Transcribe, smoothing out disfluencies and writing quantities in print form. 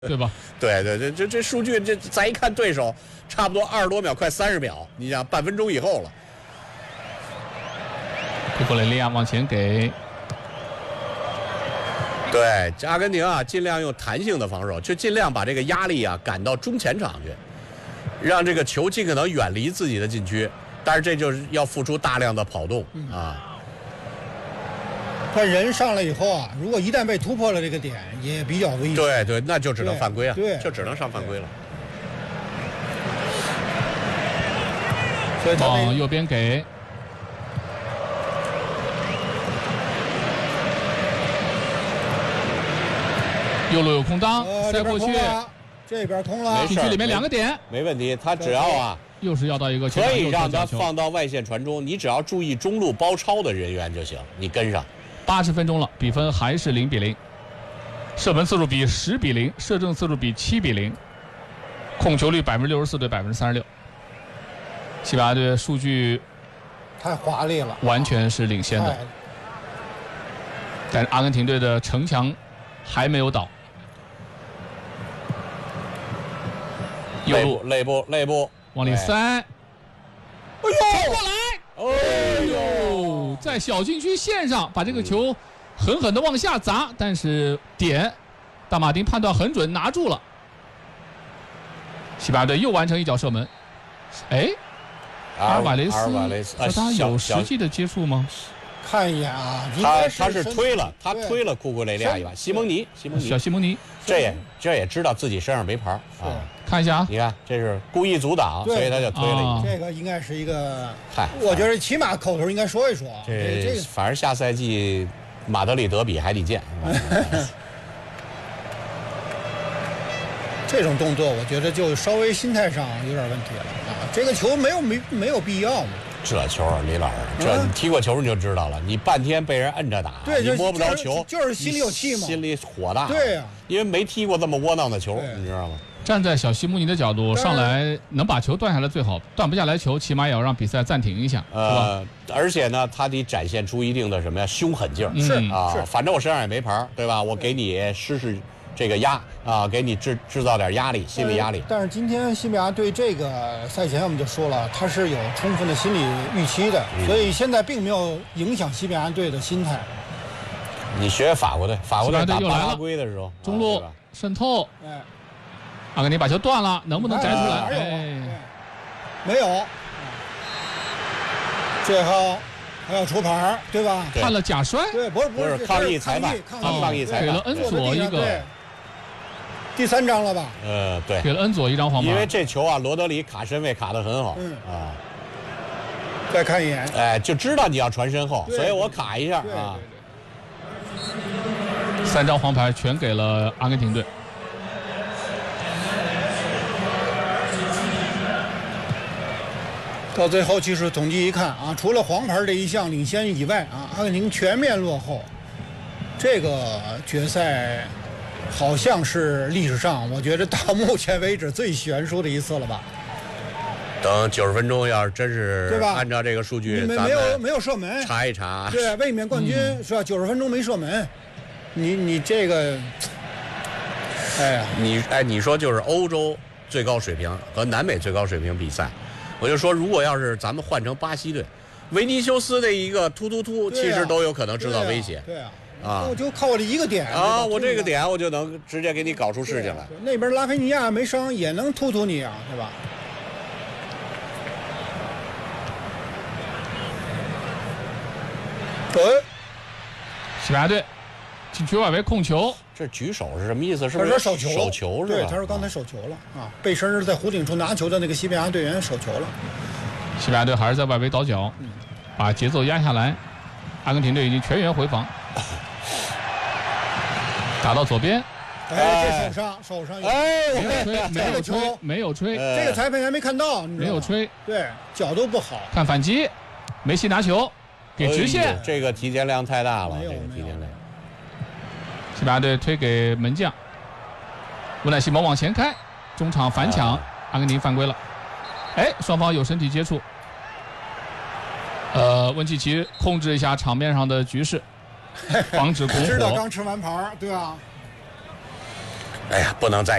对吧？ 对，这数据这再一看对手，差不多20多秒，快30秒，你想半分钟以后了。 库库雷利亚往前给。 对，阿根廷啊，尽量用弹性的防守，就尽量把这个压力啊赶到中前场去，让这个球尽可能远离自己的禁区。但是这就是要付出大量的跑动啊。 他人上来以后啊，如果一旦被突破了这个点，也比较危险。 对，那就只能犯规啊， 对， 就只能上犯规了。 所以他往右边给。右路有空当，塞过去， 这边空了， 禁区里面2个点， 没问题。他只要啊， 又是要到一个可以让他放到外线传中，你只要注意中路包抄的人员就行，你跟上。 80分钟了，比分还是0比0，射门次数比10比0，射正次数比7比0，控球率64%对36%。西班牙队数据太华丽了， 完全是领先的，但是阿根廷队的城墙还没有倒。 肋部往里塞，哎呦，过来，哎呦，在小禁区线上把这个球狠狠地往下砸，但是点大马丁判断很准，拿住了。西班牙队又完成一脚射门，哎，阿尔瓦雷斯和他有实际的接触吗？ 看一眼啊， 他是推了，他推了库库雷利亚一把，小西蒙尼，这也知道自己身上没牌啊。 看一下啊， 你看这是故意阻挡，所以他就推了一下。 这个应该是一个，我觉得起码口头应该说一说。 这反正下赛季马德里德比还得见。 这种动作我觉得就稍微心态上有点问题了啊！这个球没有必要嘛。 这球啊，李老师，这你踢过球你就知道了，你半天被人摁着打， 对， 你摸不着球， 就是心里有气嘛， 心里火大。 对呀， 因为没踢过这么窝囊的球，你知道吗？ 站在小西蒙尼的角度上来，能把球断下来最好，断不下来球，起码也要让比赛暂停一下，是吧？ 而且呢，他得展现出一定的什么呀，凶狠劲儿。 是啊，反正我身上也没牌，对吧？我给你施这个压啊，给你制造点压力，心理压力。 但是今天西班牙对这个赛前我们就说了，他是有充分的心理预期的，所以现在并没有影响西班牙队的心态。 你学法国队打巴拉圭的时候， 中路渗透，阿根廷把球断了，能不能摘出来？ 没有，最后还要出牌，对吧？ 判了假摔， 对，不是抗议裁判，抗议裁判， 给了恩佐一个。 第3张了吧？ 对， 给了恩佐一张黄牌。 因为这球啊，罗德里卡身位卡得很好，啊。 再看一眼， 哎，就知道你要传身后，所以我卡一下啊。 3张黄牌全给了阿根廷队。 到最后技术统计一看啊，除了黄牌这一项领先以外啊，阿根廷全面落后。这个决赛好像是历史上我觉得到目前为止最悬殊的一次了吧。 等90分钟，要是真是按照这个数据， 没有射门， 查一查。 对，卫冕冠军是吧？90分钟没射门，你这个，哎呀， 你说就是欧洲最高水平和南美最高水平比赛。我就说，如果要是咱们换成巴西队，维尼修斯的一个突，其实都有可能制造威胁。 对啊，我就靠我这一个点啊，我这个点我就能直接给你搞出事情来。 那边拉菲尼亚没伤也能突你啊，对吧？ 西班牙队禁区外围控球， 这举手是什么意思？是不是手球？ 手球是吧？ 对，他说刚才手球了啊，背身在弧顶处拿球的那个西班牙队员手球了。 西班牙队还是在外围倒脚，把节奏压下来。阿根廷队已经全员回防，打到左边。 这手上， 没有吹， 这个裁判还没看到， 没有吹， 对，角度不好。 看反击，梅西拿球给直线， 这个提前量太大了，这个提前量。 西班牙队推给门将，乌奈西蒙往前开，中场反抢，阿根廷犯规了。哎，双方有身体接触。温契奇控制一下场面上的局势，防止拱火。 知道刚吃完牌，对吧？ 哎呀，不能再